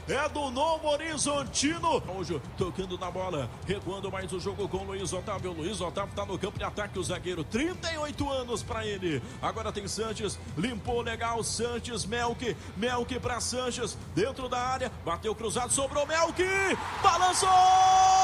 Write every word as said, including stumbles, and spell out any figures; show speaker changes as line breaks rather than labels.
é do Novo Horizontino. Hoje tocando na bola, recuando mais o jogo com o Luiz Otávio. O Luiz Otávio tá no campo de ataque, o zagueiro, trinta e oito anos para ele. Agora tem Sanches, limpou legal, Sanches, Melk, Melk para Sanches, dentro da área, bateu cruzado, sobrou Melk, balançou!